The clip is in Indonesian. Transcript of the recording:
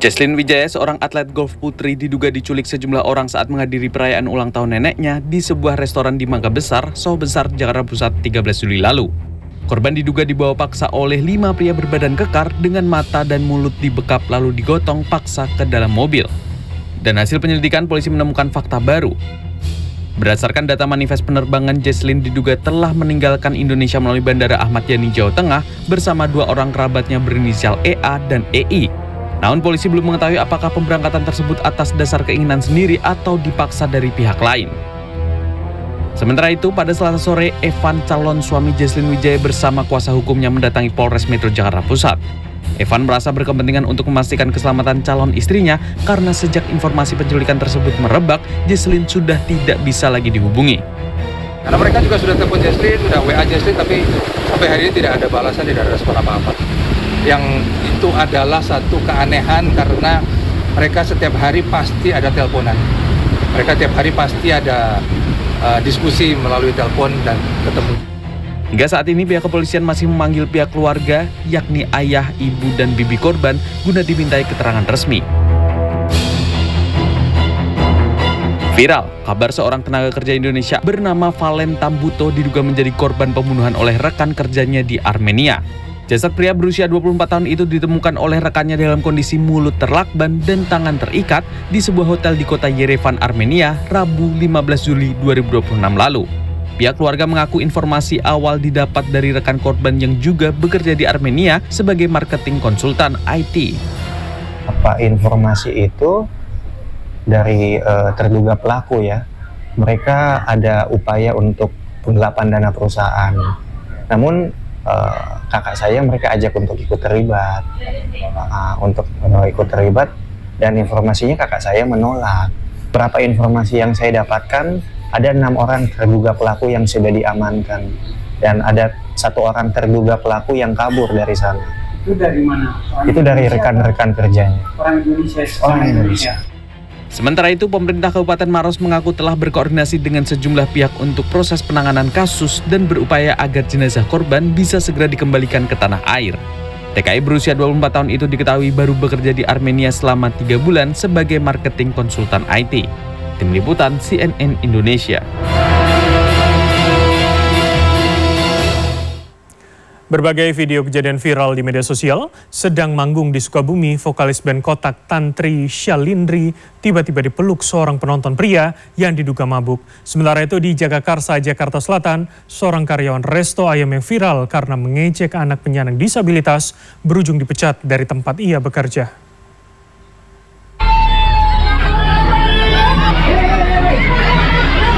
Jesslyn Wijaya, seorang atlet golf putri, diduga diculik sejumlah orang saat menghadiri perayaan ulang tahun neneknya di sebuah restoran di Mangga Besar, Soho Besar, Jakarta Pusat 13 Juli lalu. Korban diduga dibawa paksa oleh 5 pria berbadan kekar dengan mata dan mulut dibekap lalu digotong paksa ke dalam mobil. Dan hasil penyelidikan, polisi menemukan fakta baru. Berdasarkan data manifest penerbangan, Jesslyn diduga telah meninggalkan Indonesia melalui Bandara Ahmad Yani, Jawa Tengah bersama 2 orang kerabatnya berinisial EA dan EI. Namun polisi belum mengetahui apakah pemberangkatan tersebut atas dasar keinginan sendiri atau dipaksa dari pihak lain. Sementara itu, pada Selasa sore, Evan, calon suami Jesslyn Wijaya, bersama kuasa hukumnya mendatangi Polres Metro Jakarta Pusat. Evan merasa berkepentingan untuk memastikan keselamatan calon istrinya karena sejak informasi penculikan tersebut merebak, Jesslyn sudah tidak bisa lagi dihubungi. Karena mereka juga sudah telepon Jesslyn, sudah WA Jesslyn, tapi sampai hari ini tidak ada balasan, tidak ada respon apa-apa. Yang itu adalah satu keanehan karena mereka setiap hari pasti ada teleponan. Mereka setiap hari pasti ada diskusi melalui telepon dan ketemu. Hingga saat ini pihak kepolisian masih memanggil pihak keluarga, yakni ayah, ibu, dan bibi korban guna dimintai keterangan resmi. Viral, kabar seorang tenaga kerja Indonesia bernama Valen Tambuto diduga menjadi korban pembunuhan oleh rekan kerjanya di Armenia. Jasad pria berusia 24 tahun itu ditemukan oleh rekannya dalam kondisi mulut terlakban dan tangan terikat di sebuah hotel di kota Yerevan, Armenia, Rabu 15 Juli 2026 lalu. Pihak keluarga mengaku informasi awal didapat dari rekan korban yang juga bekerja di Armenia sebagai marketing konsultan IT. Apa informasi itu dari terduga pelaku ya? Mereka ada upaya untuk penggelapan dana perusahaan. Namun kakak saya mereka ajak untuk ikut terlibat, dan informasinya kakak saya menolak. Berapa informasi yang saya dapatkan, ada 6 orang terduga pelaku yang sudah diamankan dan ada 1 orang terduga pelaku yang kabur dari sana. Itu dari mana? Itu dari rekan-rekan kerjanya. Orang Indonesia. Orang Indonesia. Sementara itu, pemerintah Kabupaten Maros mengaku telah berkoordinasi dengan sejumlah pihak untuk proses penanganan kasus dan berupaya agar jenazah korban bisa segera dikembalikan ke tanah air. TKI berusia 24 tahun itu diketahui baru bekerja di Armenia selama 3 bulan sebagai marketing konsultan IT. Tim Liputan CNN Indonesia. Berbagai video kejadian viral di media sosial. Sedang manggung di Sukabumi, vokalis band Kotak Tantri Syalindri tiba-tiba dipeluk seorang penonton pria yang diduga mabuk. Sementara itu di Jagakarsa, Jakarta Selatan, seorang karyawan resto ayam yang viral karena mengejek anak penyandang disabilitas berujung dipecat dari tempat ia bekerja.